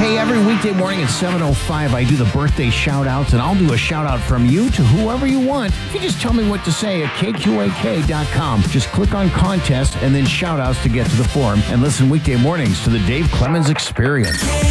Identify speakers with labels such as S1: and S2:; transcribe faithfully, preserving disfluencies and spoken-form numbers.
S1: Hey, every weekday morning at seven oh five, I do the birthday shout-outs, and I'll do a shout-out from you to whoever you want. If you just tell me what to say at K Q A K dot com. Just click on contest and then shout-outs to get to the forum, and listen weekday mornings to the Dave Clemens Experience.